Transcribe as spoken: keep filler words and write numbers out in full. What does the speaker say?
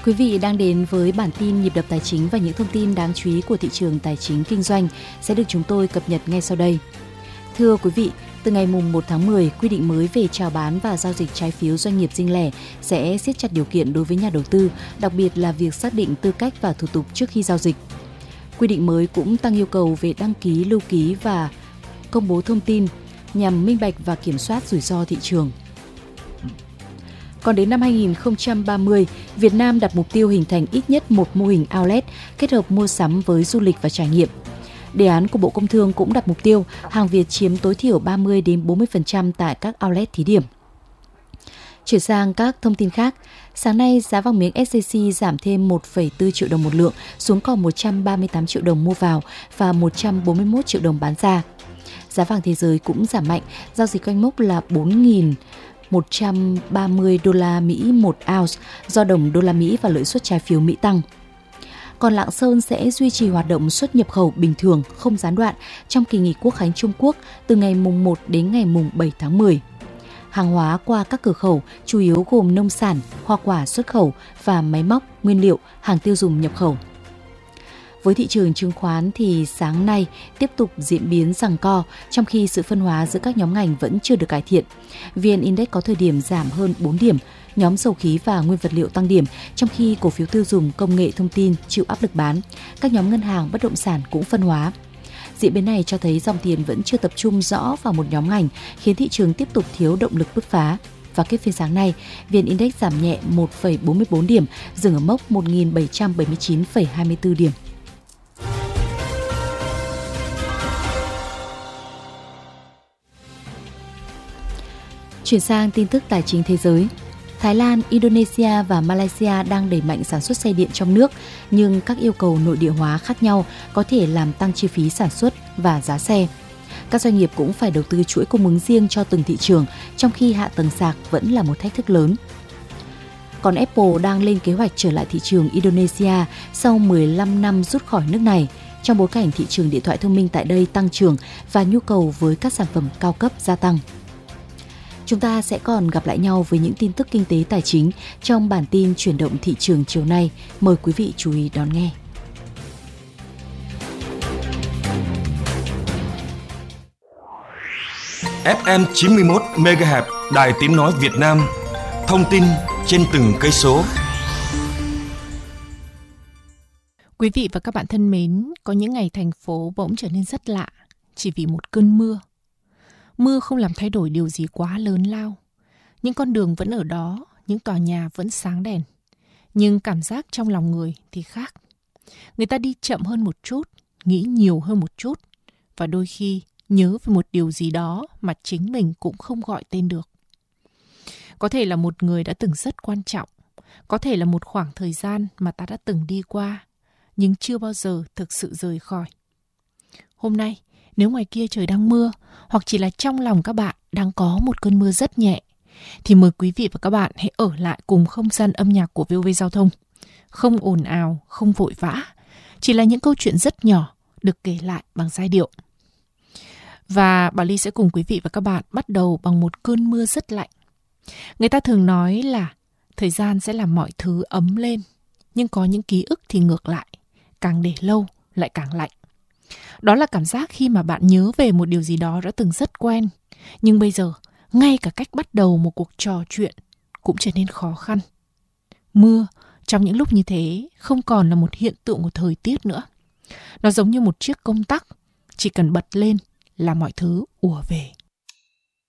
Quý vị đang đến với bản tin nhịp đập tài chính và những thông tin đáng chú ý của thị trường tài chính kinh doanh sẽ được chúng tôi cập nhật ngay sau đây. Thưa quý vị, từ ngày mùng một tháng mười, quy định mới về chào bán và giao dịch trái phiếu doanh nghiệp riêng lẻ sẽ siết chặt điều kiện đối với nhà đầu tư, đặc biệt là việc xác định tư cách và thủ tục trước khi giao dịch. Quy định mới cũng tăng yêu cầu về đăng ký, lưu ký và công bố thông tin nhằm minh bạch và kiểm soát rủi ro thị trường. Còn đến năm hai không ba mươi, Việt Nam đặt mục tiêu hình thành ít nhất một mô hình outlet kết hợp mua sắm với du lịch và trải nghiệm. Đề án của Bộ Công Thương cũng đặt mục tiêu hàng Việt chiếm tối thiểu ba mươi đến bốn mươi phần trăm tại các outlet thí điểm. Chuyển sang các thông tin khác, sáng nay giá vàng miếng ét gi xê giảm thêm một phẩy bốn triệu đồng một lượng xuống còn một trăm ba mươi tám triệu đồng mua vào và một trăm bốn mươi mốt triệu đồng bán ra. Giá vàng thế giới cũng giảm mạnh, giao dịch quanh mốc là bốn nghìn một trăm ba mươi đô la Mỹ một ounce do đồng đô la Mỹ và lợi suất trái phiếu Mỹ tăng. Còn Lạng Sơn sẽ duy trì hoạt động xuất nhập khẩu bình thường, không gián đoạn trong kỳ nghỉ Quốc khánh Trung Quốc từ ngày mùng một đến ngày mùng bảy tháng mười. Hàng hóa qua các cửa khẩu chủ yếu gồm nông sản, hoa quả xuất khẩu và máy móc, nguyên liệu, hàng tiêu dùng nhập khẩu. Với thị trường chứng khoán thì sáng nay tiếp tục diễn biến giằng co, trong khi sự phân hóa giữa các nhóm ngành vẫn chưa được cải thiện. vê en Index có thời điểm giảm hơn bốn điểm, nhóm dầu khí và nguyên vật liệu tăng điểm, trong khi cổ phiếu tiêu dùng, công nghệ thông tin chịu áp lực bán. Các nhóm ngân hàng, bất động sản cũng phân hóa. Diễn biến này cho thấy dòng tiền vẫn chưa tập trung rõ vào một nhóm ngành, khiến thị trường tiếp tục thiếu động lực bứt phá. Và kết phiên sáng nay, vê en Index giảm nhẹ một phẩy bốn mươi bốn điểm, dừng ở mốc một nghìn bảy trăm bảy mươi chín phẩy hai mươi tư điểm. Chuyển sang tin tức tài chính thế giới. Thái Lan, Indonesia và Malaysia đang đẩy mạnh sản xuất xe điện trong nước, nhưng các yêu cầu nội địa hóa khác nhau có thể làm tăng chi phí sản xuất và giá xe. Các doanh nghiệp cũng phải đầu tư chuỗi cung ứng riêng cho từng thị trường, trong khi hạ tầng sạc vẫn là một thách thức lớn. Còn Apple đang lên kế hoạch trở lại thị trường Indonesia sau mười lăm năm rút khỏi nước này, trong bối cảnh thị trường điện thoại thông minh tại đây tăng trưởng và nhu cầu với các sản phẩm cao cấp gia tăng. Chúng ta sẽ còn gặp lại nhau với những tin tức kinh tế tài chính trong bản tin chuyển động thị trường chiều nay. Mời quý vị chú ý đón nghe. ép em chín mươi mốt mê ga héc, Đài Tiếng nói Việt Nam. Thông tin trên từng cây số. Quý vị và các bạn thân mến, có những ngày thành phố bỗng trở nên rất lạ chỉ vì một cơn mưa. Mưa không làm thay đổi điều gì quá lớn lao. Những con đường vẫn ở đó, những tòa nhà vẫn sáng đèn. Nhưng cảm giác trong lòng người thì khác. Người ta đi chậm hơn một chút, nghĩ nhiều hơn một chút, và đôi khi nhớ về một điều gì đó mà chính mình cũng không gọi tên được. Có thể là một người đã từng rất quan trọng, có thể là một khoảng thời gian mà ta đã từng đi qua, nhưng chưa bao giờ thực sự rời khỏi. Hôm nay, nếu ngoài kia trời đang mưa, hoặc chỉ là trong lòng các bạn đang có một cơn mưa rất nhẹ, thì mời quý vị và các bạn hãy ở lại cùng không gian âm nhạc của vê o vê Giao thông. Không ồn ào, không vội vã, chỉ là những câu chuyện rất nhỏ được kể lại bằng giai điệu. Và Bảo Ly sẽ cùng quý vị và các bạn bắt đầu bằng một cơn mưa rất lạnh. Người ta thường nói là thời gian sẽ làm mọi thứ ấm lên, nhưng có những ký ức thì ngược lại, càng để lâu lại càng lạnh. Đó là cảm giác khi mà bạn nhớ về một điều gì đó đã từng rất quen, nhưng bây giờ, ngay cả cách bắt đầu một cuộc trò chuyện cũng trở nên khó khăn. Mưa, trong những lúc như thế, không còn là một hiện tượng của thời tiết nữa. Nó giống như một chiếc công tắc, chỉ cần bật lên là mọi thứ ùa về.